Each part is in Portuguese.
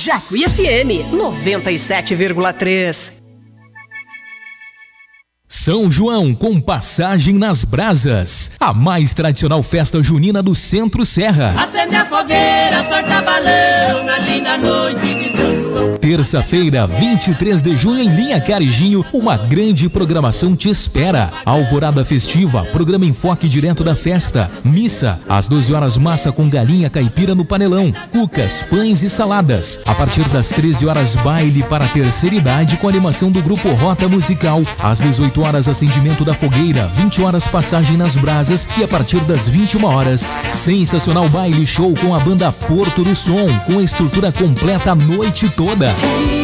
Jacuí FM 97,3. São João com passagem nas brasas, a mais tradicional festa junina do Centro Serra. Acende a fogueira, solta balão na linda noite de São João. Terça-feira, 23 de junho, em Linha Carijinho, uma grande programação te espera. Alvorada festiva, programa enfoque direto da festa. Missa, às 12 horas, massa com galinha caipira no panelão. Cucas, pães e saladas. A partir das 13 horas, baile para a terceira idade com animação do grupo Rota Musical. Às 18 horas, acendimento da fogueira. 20 horas, passagem nas brasas. E a partir das 21 horas, sensacional baile show com a banda Porto do Som, com a estrutura completa a noite toda.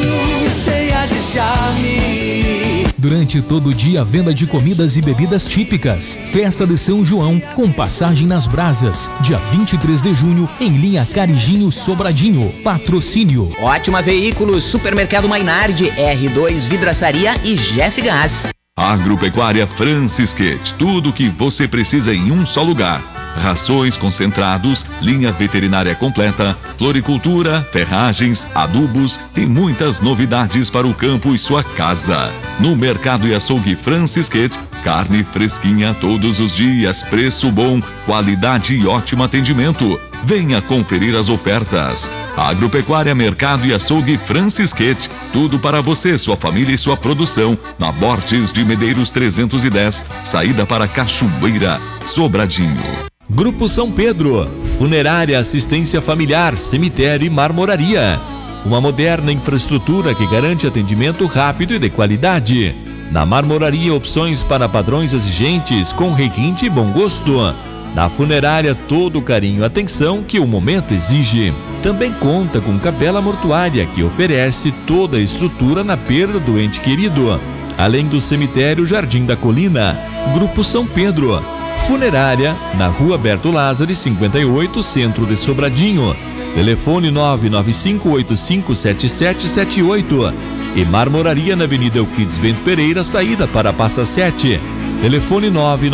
Durante todo o dia, venda de comidas e bebidas típicas. Festa de São João, com passagem nas brasas. Dia 23 de junho, em Linha Carijinho, Sobradinho. Patrocínio Ótima Veículos, Supermercado Mainardi, R2 Vidraçaria e Jeff Gás. Agropecuária Francisquete, tudo o que você precisa em um só lugar. Rações, concentrados, linha veterinária completa, floricultura, ferragens, adubos e muitas novidades para o campo e sua casa. No Mercado e Açougue Francisquete, carne fresquinha todos os dias, preço bom, qualidade e ótimo atendimento. Venha conferir as ofertas. Agropecuária, Mercado e Açougue Francisquete, tudo para você, sua família e sua produção. Na Borges de Medeiros 310, saída para Cachoeira, Sobradinho. Grupo São Pedro, funerária, assistência familiar, cemitério e marmoraria. Uma moderna infraestrutura que garante atendimento rápido e de qualidade. Na marmoraria, opções para padrões exigentes com requinte e bom gosto. Na funerária, todo o carinho e atenção que o momento exige. Também conta com capela mortuária, que oferece toda a estrutura na perda do ente querido. Além do cemitério Jardim da Colina. Grupo São Pedro, funerária, na Rua Berto Lázaro, 58, centro de Sobradinho. Telefone 995857778. E marmoraria na Avenida Euclides Bento Pereira, saída para Passa 7. Telefone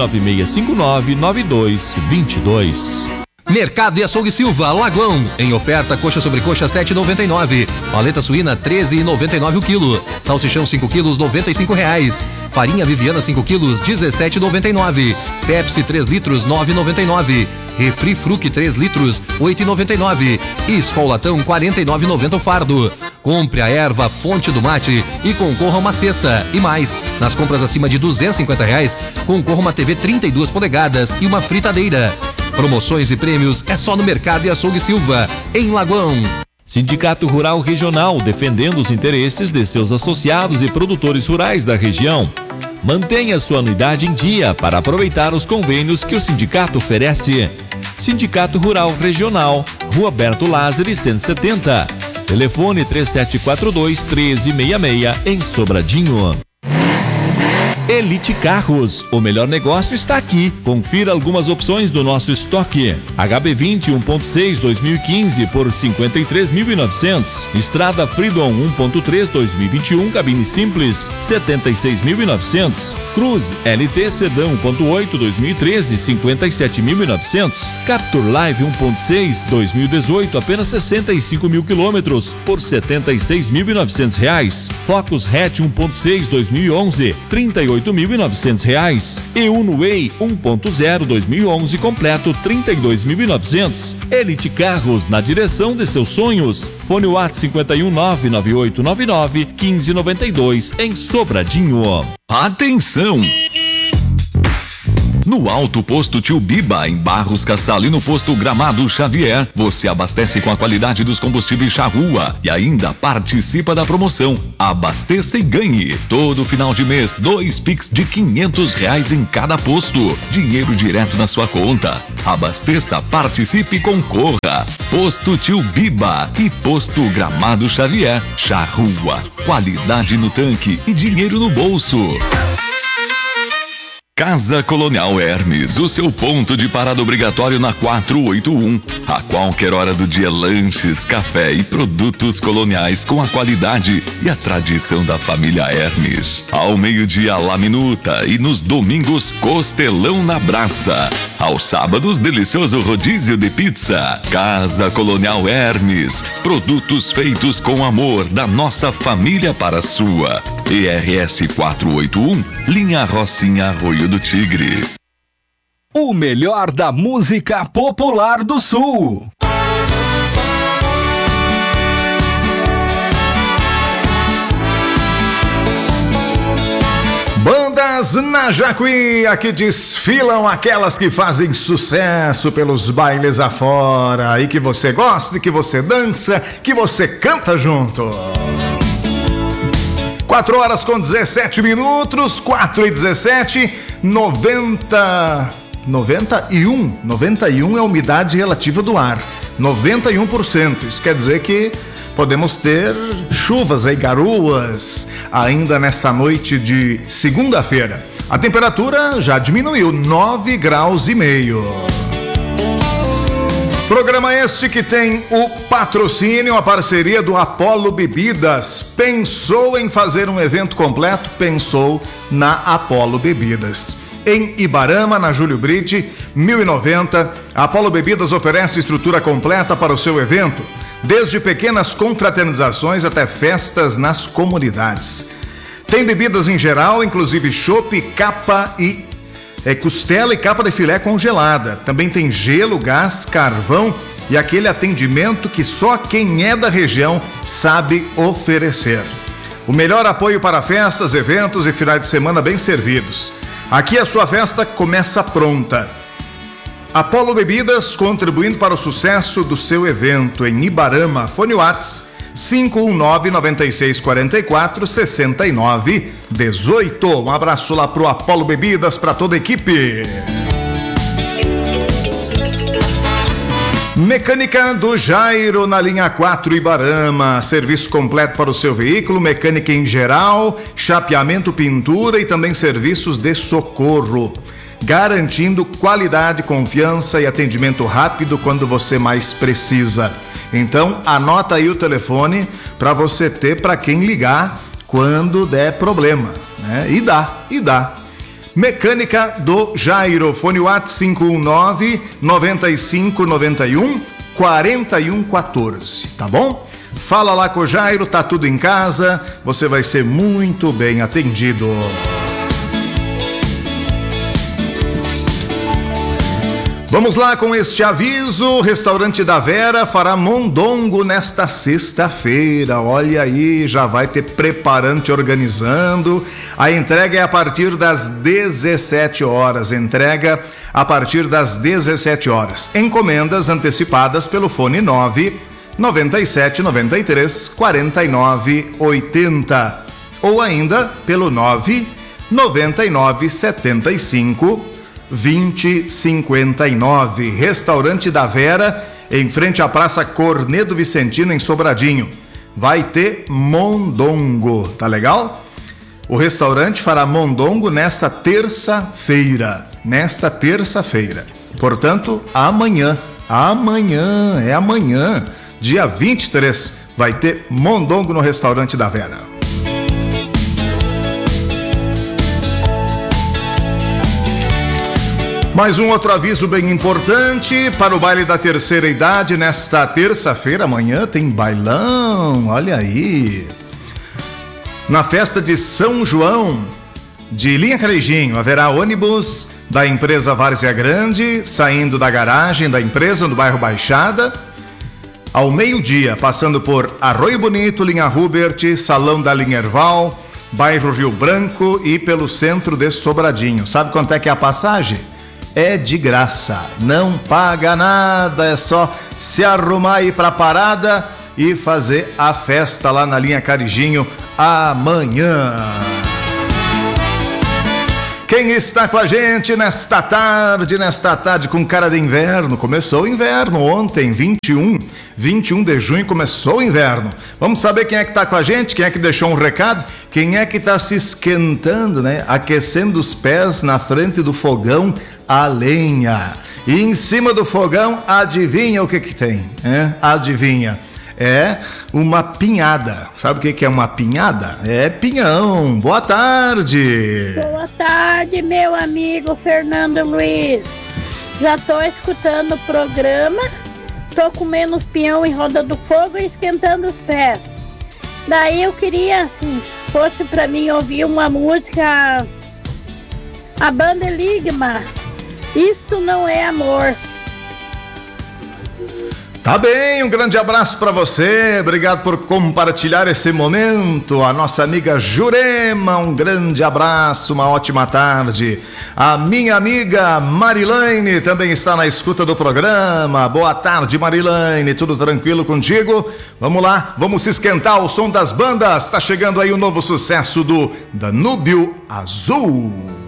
996599222. Mercado e Açougue Silva, Lagoão. Em oferta, coxa sobre coxa 7,99. Paleta suína 13,99 o quilo. Salsichão 5 quilos, R$95. Farinha Viviana 5 quilos, R$17,99. Pepsi 3 litros, R$9,99. Refri Fruc 3 litros, R$8,99. E Skol Latão, R$49,90 o fardo. Compre a erva Fonte do Mate e concorra a uma cesta. E mais, nas compras acima de R$250, concorra uma TV 32 polegadas e uma fritadeira. Promoções e prêmios é só no Mercado e Açougue Silva, em Lagoão. Sindicato Rural Regional, defendendo os interesses de seus associados e produtores rurais da região. Mantenha sua anuidade em dia para aproveitar os convênios que o sindicato oferece. Sindicato Rural Regional, Rua Berto Lázaro, 170. Telefone 3742-1366, em Sobradinho. Elite Carros, o melhor negócio está aqui. Confira algumas opções do nosso estoque. HB20 1.6 2015 por 53.900. Estrada Freedom 1.3 2021 cabine simples 76.900. Cruz LT Sedã 1.8 2013 57.900. Captur Live 1.6 2018 apenas 65 mil quilômetros por R$76.900. Focus Hatch 1.6 2011 R$38.900. E Uno Way 1.0 2011 completo R$32.900. Elite Carros, na direção de seus sonhos. Fone WhatsApp 51998991592 em Sobradinho. Atenção! No Alto Posto Tio Biba, em Barros Cassal, e no Posto Gramado Xavier, você abastece com a qualidade dos combustíveis Charrua e ainda participa da promoção Abasteça e Ganhe. Todo final de mês, 2 Pix de R$500 em cada posto. Dinheiro direto na sua conta. Abasteça, participe e concorra. Posto Tio Biba e Posto Gramado Xavier. Charrua, qualidade no tanque e dinheiro no bolso. Casa Colonial Hermes, o seu ponto de parada obrigatório na 481. A qualquer hora do dia, lanches, café e produtos coloniais com a qualidade e a tradição da família Hermes. Ao meio-dia, La Minuta e nos domingos, costelão na brasa. Aos sábados, delicioso rodízio de pizza. Casa Colonial Hermes, produtos feitos com amor da nossa família para a sua. ERS 481, linha Rocinha, Arroio do Tigre. O melhor da música popular do Sul. Bandas na Jacuí, aqui desfilam aquelas que fazem sucesso pelos bailes afora e que você gosta, que você dança, que você canta junto. 4 horas com 17 minutos, 4:17, 91 é a umidade relativa do ar, 91%, isso quer dizer que podemos ter chuvas aí, garoas, ainda nessa noite de segunda-feira. A temperatura já diminuiu, 9,5 graus. Programa este que tem o patrocínio, a parceria do Apollo Bebidas. Pensou em fazer um evento completo? Pensou na Apollo Bebidas. Em Ibarama, na Júlio Brite, 1090, a Apollo Bebidas oferece estrutura completa para o seu evento, desde pequenas confraternizações até festas nas comunidades. Tem bebidas em geral, inclusive chopp, capa e costela e capa de filé congelada. Também tem gelo, gás, carvão e aquele atendimento que só quem é da região sabe oferecer. O melhor apoio para festas, eventos e finais de semana bem servidos. Aqui a sua festa começa pronta. Apollo Bebidas, contribuindo para o sucesso do seu evento em Ibarama. Fone Whats 519-9644-6918. Um abraço lá pro Apollo Bebidas, para toda a equipe. Mecânica do Jairo na linha 4 Ibarama, serviço completo para o seu veículo, mecânica em geral, chapeamento, pintura e também serviços de socorro, garantindo qualidade, confiança e atendimento rápido quando você mais precisa. Então anota aí o telefone para você ter para quem ligar quando der problema, né? E dá. Mecânica do Jairo, fone WhatsApp 519-9591-4114, tá bom? Fala lá com o Jairo, tá tudo em casa, você vai ser muito bem atendido. Vamos lá com este aviso. O Restaurante da Vera fará mondongo nesta sexta-feira. Olha aí, já vai ter preparante organizando. A entrega é a partir das 17 horas. Entrega a partir das 17 horas. Encomendas antecipadas pelo fone 997 93 49 80 ou ainda pelo 999 75 2059. Restaurante da Vera, em frente à Praça Cornedo Vicentino, em Sobradinho. Vai ter mondongo, tá legal? O restaurante fará mondongo nesta terça-feira. Portanto, amanhã, dia 23, vai ter mondongo no Restaurante da Vera. Mais um outro aviso bem importante para o baile da terceira idade. Nesta terça-feira, amanhã, tem bailão, olha aí. Na festa de São João, de Linha Carijinho, haverá ônibus da empresa Várzea Grande, saindo da garagem da empresa no bairro Baixada, ao meio-dia, passando por Arroio Bonito, Linha Hubert, Salão da Linha Erval, bairro Rio Branco e pelo centro de Sobradinho. Sabe quanto é que é a passagem? É de graça, não paga nada, é só se arrumar aí pra parada e fazer a festa lá na Linha Carijinho amanhã. Quem está com a gente nesta tarde com cara de inverno? Começou o inverno ontem, 21 de junho, começou o inverno. Vamos saber quem é que está com a gente, quem é que deixou um recado, quem é que está se esquentando, né? Aquecendo os pés na frente do fogão a lenha. E em cima do fogão, adivinha o que tem? Adivinha. É uma pinhada. Sabe o que é uma pinhada? É pinhão. Boa tarde. Boa tarde, meu amigo Fernando Luiz. Já tô escutando o programa, tô comendo os pinhão em roda do fogo e esquentando os pés. Daí eu queria, assim, fosse pra mim ouvir uma música, a banda Enigma, Isto Não É Amor. Tá bem, um grande abraço para você, obrigado por compartilhar esse momento. A nossa amiga Jurema, um grande abraço, uma ótima tarde. A minha amiga Marilane também está na escuta do programa. Boa tarde, Marilane, tudo tranquilo contigo? Vamos lá, vamos se esquentar ao som das bandas. Tá chegando aí o novo sucesso do Danúbio Azul.